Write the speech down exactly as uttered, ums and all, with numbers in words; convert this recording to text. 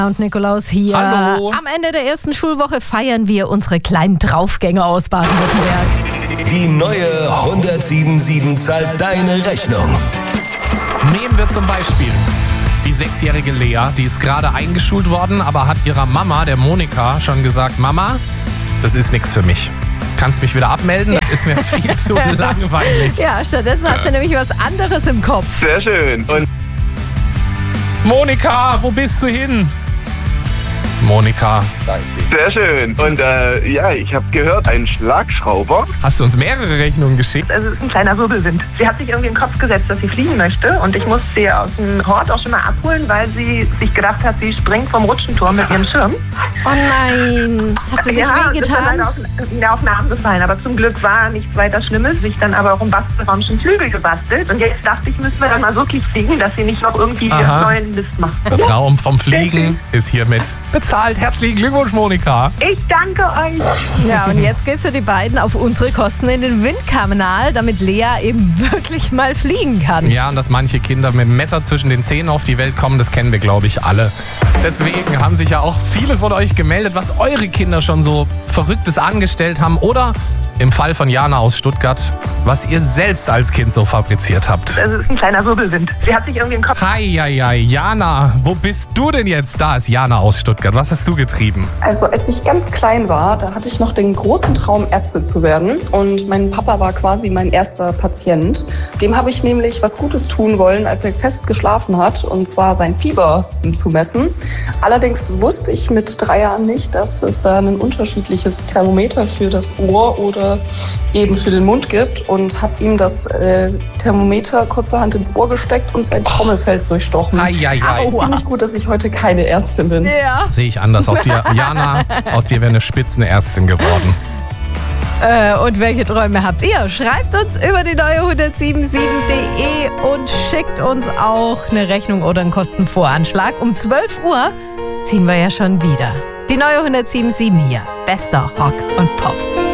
Und Nikolaus hier. Hallo. Am Ende der ersten Schulwoche feiern wir unsere kleinen Draufgänger aus Baden-Württemberg. Die neue hundertsieben zahlt deine Rechnung. Nehmen wir zum Beispiel die sechsjährige Lea, die ist gerade eingeschult worden, aber hat ihrer Mama, der Monika, schon gesagt, Mama, das ist nichts für mich. Kannst mich wieder abmelden, das ist mir viel zu langweilig. Ja, stattdessen hat sie nämlich was anderes im Kopf. Sehr schön. Und Monika, wo bist du hin? Monika. sehr schön. Und äh, ja, ich habe gehört, ein Schlagschrauber. Hast du uns mehrere Rechnungen geschickt? Also es ist ein kleiner Wirbelwind. Sie hat sich irgendwie in den Kopf gesetzt, dass sie fliegen möchte. Und ich musste sie aus dem Hort auch schon mal abholen, weil sie sich gedacht hat, sie springt vom Rutschenturm mit ihrem Schirm. Oh nein, hat sie sich ja, ist dann wehgetan? leider auf, ja, auf den Arm gefallen. Aber zum Glück war nichts weiter Schlimmes. Sich dann aber auch im Bastelraum schon Flügel gebastelt. Und jetzt dachte ich, müssen wir dann mal wirklich fliegen, dass sie nicht noch irgendwie Aha. neuen Mist macht. Der Traum vom Fliegen ist hiermit bezahlt. Herzlichen Glückwunsch, Monika. Ich danke euch. Ja, und jetzt geht's für die beiden auf unsere Kosten in den Windkanal, damit Lea eben wirklich mal fliegen kann. Ja, und dass manche Kinder mit dem Messer zwischen den Zähnen auf die Welt kommen, das kennen wir, glaube ich, alle. Deswegen haben sich ja auch viele von euch gemeldet, was eure Kinder schon so Verrücktes angestellt haben oder im Fall von Jana aus Stuttgart, was ihr selbst als Kind so fabriziert habt. Also es ist ein kleiner Wirbelwind. Sie hat sich irgendwie im Kopf... Hi, hi, hi, Jana, wo bist du denn jetzt? Da ist Jana aus Stuttgart. Was hast du getrieben? Also als ich ganz klein war, da hatte ich noch den großen Traum, Ärzte zu werden. Und mein Papa war quasi mein erster Patient. Dem habe ich nämlich was Gutes tun wollen, als er fest geschlafen hat, und zwar sein Fieber zu messen. Allerdings wusste ich mit drei Jahren nicht, dass es da ein unterschiedliches Thermometer für das Ohr oder eben für den Mund gibt, und habe ihm das äh, Thermometer kurzerhand ins Ohr gesteckt und sein Trommelfell durchstochen. Hi, hi, hi. Ziemlich gut, dass ich heute keine Ärztin bin. Ja. Sehe ich anders. Aus dir, Jana, aus dir wäre eine Spitzenärztin geworden. Äh, und welche Träume habt ihr? Schreibt uns über die neue hundertsiebenundsiebzig punkt de und schickt uns auch eine Rechnung oder einen Kostenvoranschlag. Um zwölf Uhr ziehen wir ja schon wieder. Die neue hundertsiebenundsiebzig hier. Bester Rock und Pop.